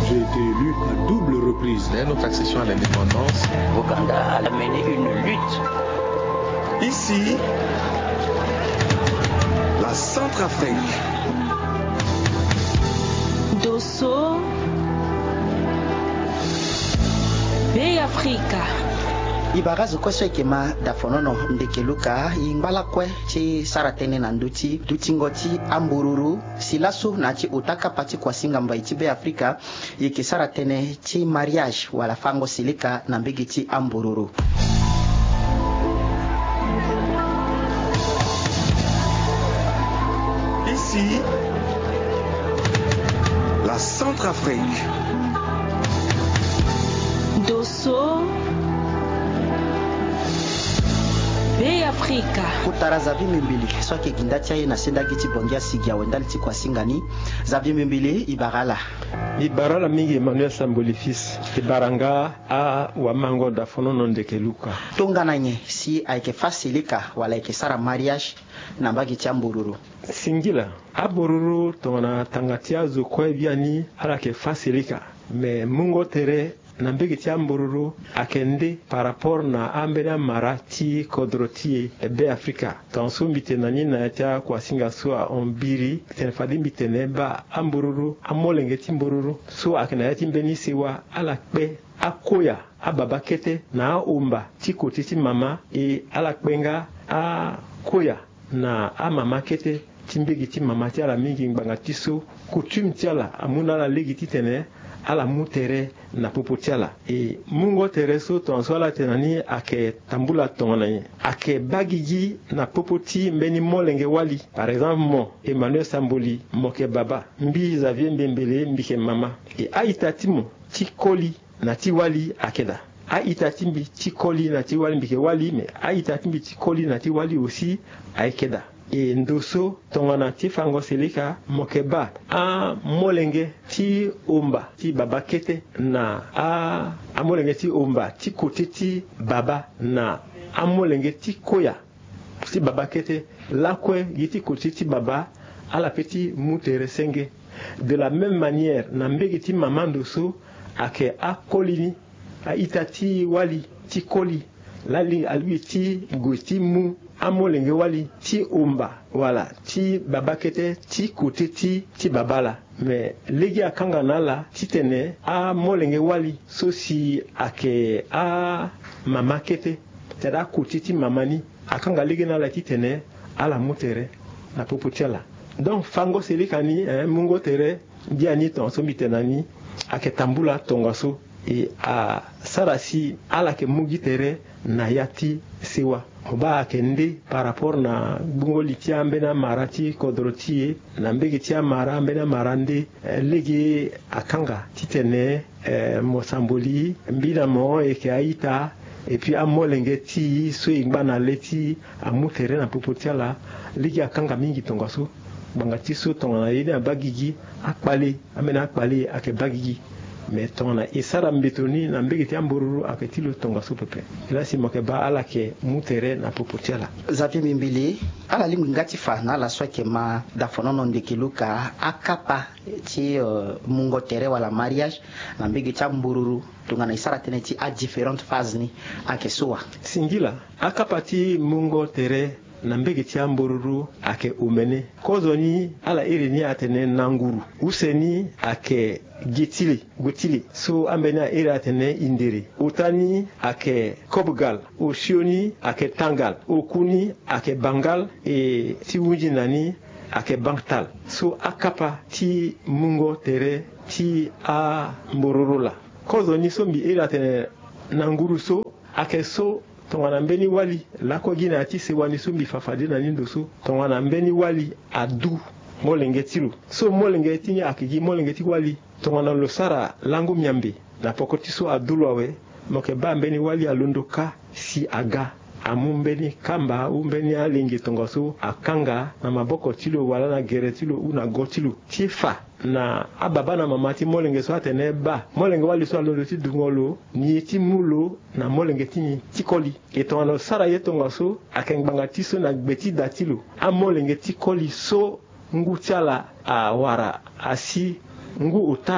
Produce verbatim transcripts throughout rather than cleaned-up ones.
J'ai été élu à double reprise. Dès notre accession à l'indépendance, Ouganda a mené une lutte. Ici, la Centrafrique. Dosso, Bay Africa. Ibarazo kweso ekema dafonono ndekeluka ingbala kwe chi saratene na nduti dutingoti ambururu silasu na chi utaka pati kwa singa mba itibe Afrika yeke saratene chi mariage wala fango silika na mbigi chi ambururu. Ici, la Centrafrique. Dosso, Bay Africa. Kutara za vimimbili soke gindatia ye na senda giti bongia sigia wendali ti kwa singani za vimimbili ibarala. Ibarala mingi Emmanuel Samboli fils Ibaranga a wamango da fonono ndekeluka. Tongana nye si aike fasilika wala aike sara mariage na mbagi ti ambururu. Singila abururu tongana tangatia zo kwe biani ala ke fasilika me mungo tere na mbegi ti ambururu akende par rapport na ambena marati kodroti ebe Afrika tanso mbitenani na tia kwa singa so a ombiri tenfadi mbitene ba ambururu amolenge ti mbururu so akena yati mbeni sewa ala kpe akoya ababa kete na umba ti koti ti mama e ala kpenga a koya na a mama kete timbegi ti mama ti ala mingi ngbanga ti so coutume ti ala amuna la legi ti tene ala mutere na popotiala e mungo tere so tonso ala tenani ake tambula tongana ake bagiji na popoti mbeni molenge wali par exemple mo Emmanuel Samboli moke baba mbi Xavier Mbembele mbike mama e aitatimo ti koli na ti wali akeda a itatimbi ti koli na ti wali mbike wali me a itatimbi ti koli na ti wali aussi aikeda e ndoso tongana ti fango selika mokeba a molenge ti omba ti baba kete na a a molenge ti omba ti kote ti baba na a molenge ti koya ti baba kete lakwe yiti kote ti baba ala peti mutere senge de la même manière na mbegi ti mama ndoso ake a kolini a itati wali ti koli lali alui ti gosti mu amolenge wali ti omba wala ti baba kete ti kote ti ti babala mais legi akanga nala ti tene a molenge wali so si ake a mama kete tada kote ti mamani akanga legi nala ti tene ala mutere na popotiala donc fango selikani eh, mungo tere diani ton so mitenani ake tambula tongaso e a sarasi ala ke mugi tere na yati sewa oba kende par rapport na bungo litia mbena marati kodroti na mbegi tia mara mbena marande eh, legi akanga titene eh, mosamboli mbina mo e ke aita et puis amolenge ti so igbana leti amutere na popotiala legi akanga mingi tongaso banga ti so tongana yede bagigi akpale amena akpale ake bagigi mais tongana isara mbetoni na mbegi ti ambururu ake tilo tongaso pepe ila si moke ba ala ke mutere na popotiala Xavier Mbembele ala lingu ngati fa na la swake ma da fonono ndekeluka akapa ti uh, mungo tere wala mariage na mbegi ti ambururu tongana isara tene ti a different phase ni ake soa singila akapa ti mungo tere na mbegi ti ambururu ake umene kozoni ala iri ni atene nanguru useni ake gitili gutili so ambena iri atene indiri utani ake kobgal oshioni ake tangal okuni ake bangal e ti wunji nani ake banktal so akapa ti mungo tere ti a mbururu la kozoni so mbi iri atene nanguru so ake so tongana mbeni wali lako gina ati se wani sumbi fafade na nindo so tongana mbeni wali adu molenge tilu so molenge tini akigi molenge ti wali tongana lo sara langu miambe na pokoti so adulwawe moke ba mbeni wali alondoka si aga amumbeni kamba umbeni alingi tongaso akanga na maboko tilo wala na gere tilo una gotilo tifa na ababa na mamati molenge so atene ba molenge wali so alondo ti dungolo ni ti mulo na molenge ti tikoli etonga sara yetonga so akengbanga ti so na gbeti datilo a molenge tikoli so ngu tiala a wara asi ngu utawe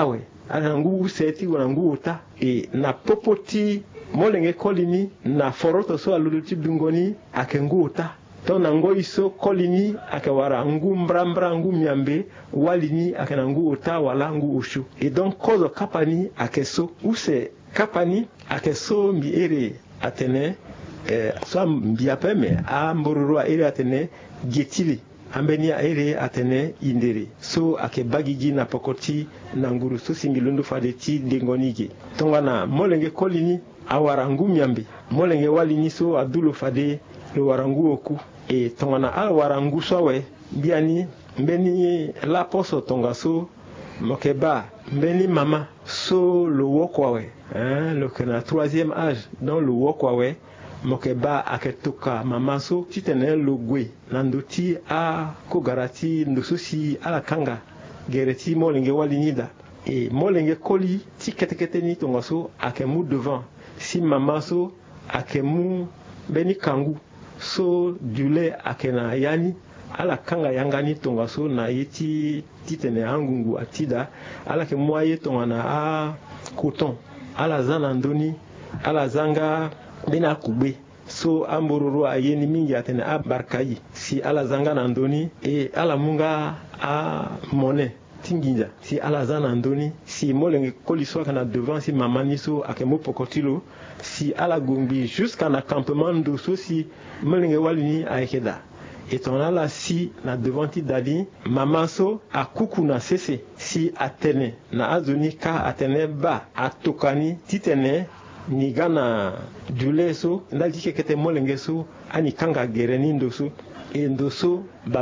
ana ngu use ti wana ngu uta e na popoti molenge kolini na foroto so alulu ti dungoni ake ngu uta to na ngo iso kolini ake wara ngu mbrambra ngu miambe walini ake na ngu uta wala ngu ushu e donc kozo kapani ake so use kapani ake so mi ere atene eh, so mbiape me a mbororo ere atene getili ambeni ere atene indere so ake bagigi na pokoti na nguru so singilundu fadeti dengonige tongana molenge kolini awara ngu miambe molenge walini so adulo fade le warangu oku e tongana al warangu sowe biani mbeni la poso tonga so mokeba mbeni mama so le wokwawe hein le kana troisième âge dans le wokwawe mokeba aketuka mama so titene logwe nanduti a kogarati ndosusi ala kanga gereti molenge walinida e molenge koli ti ketekete ni tonga so akemu devant si mama so akemu beni kangu so dule akena yani ala kanga yangani tonga so na yeti titene angungu atida ala ke moye tonga na a coton ala zana ndoni ala zanga bena kube so ambororo ayeni mingi atene a barkayi si ala zanga na ndoni e ala munga a mone tinginja si ala zana ndoni si molenge koliso kana devant si mamani so akemo pokotilo si ala gombi jusqu'à na campement ndo so si molenge walini aikeda etona la si na devant ti dali mama so akuku na sese si atene na azoni ka atene ba atokani titene ni gana dule so ndali kekete molenge so ani kanga gereni ndo so e ndo so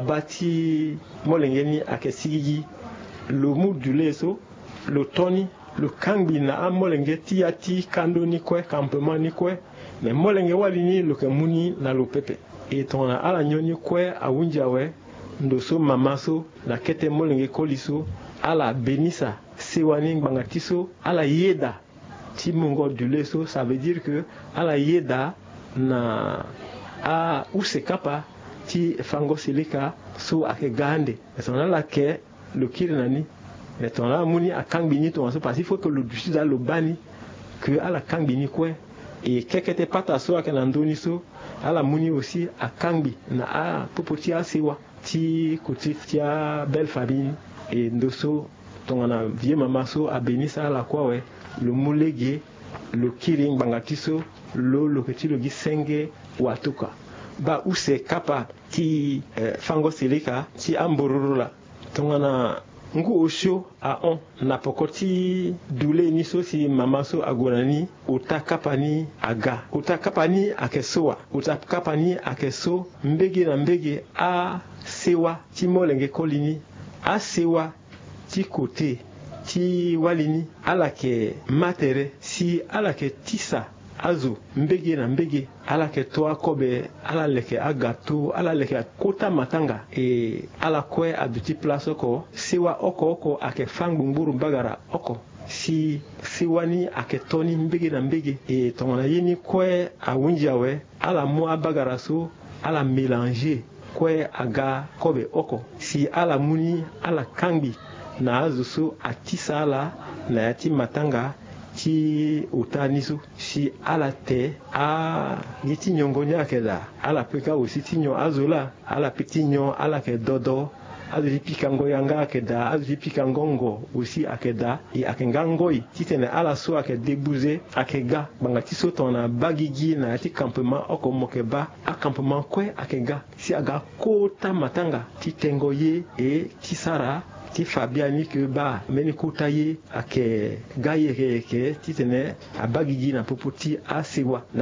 babati molenge ni akesigigi le mu dule so le toni le kangbi na amolenge ti ati kando ni kwe campement ni kwe mais molenge walini le kemuni na lo pepe et tona ala nyoni kwe awunjawe ndo so mama so na kete molenge koliso ala benisa sewani bangatiso ala yeda ti mungo dule so ça veut dire que ala yeda na a use kapa ti fango silika so ake gande tona la ke le kirinani mais ton là muni a kangbini ton so parce il faut que le dusi da lo bani que ala kangbini kwe et kekete pata so ake na ndoni so ala muni aussi a kangbi na a popoti a sewa ti kuti ti a belle famille et ndoso ton na vie mama so a benisa ala kwa we le mulege le kiring bangatiso lo lo petit lo gisenge watuka ba use kapa ti eh, fango silika ti ambororo tongana ngu osho a on na pokoti dule ni so si mama so agonani utakapani aga utakapani akesoa utakapani akeso mbege na mbege a sewa ti molenge kolini a sewa ti kote ti walini alake matere si alake tisa azu mbege na mbege ala ke toa kobe ala leke agato ala leke kota matanga e ala kwe aduti place oko siwa oko oko ake fangburu bagara oko si siwani ake toni mbege na mbege e tongona yini kwe awunjawe ala mo bagara so ala mélanger kwe aga kobe oko si ala muni ala kangbi na azu so atisa ala na yati matanga ti utaniso si ala te a giti nyongonya keda ala peka aussi tinyo azula ala pitinyo ala ke dodo azu pikango yanga keda azu pikangongo aussi akeda e akengangoi titene ala so ake debouze akega banga tiso tona bagigi na ti campement oko mokeba a campement kwe akega si aga kota matanga titengoye e tisara ti fabiani ke ba meni kutaye ake gaye ke titene abagigi na popoti asewa